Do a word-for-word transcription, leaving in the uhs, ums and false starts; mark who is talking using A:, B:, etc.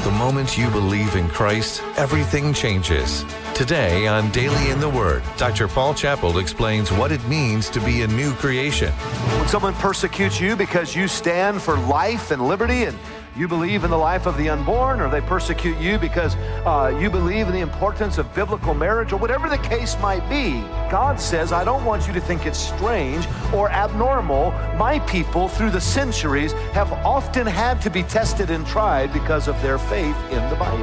A: The moment you believe in Christ, everything changes. Today on Daily in the Word, Doctor Paul Chappell explains what it means to be a new creation.
B: When someone persecutes you because you stand for life and liberty and you believe in the life of the unborn, or they persecute you because uh, you believe in the importance of biblical marriage, or whatever the case might be, God says, I don't want you to think it's strange or abnormal. My people through the centuries have often had to be tested and tried because of their faith in the Bible.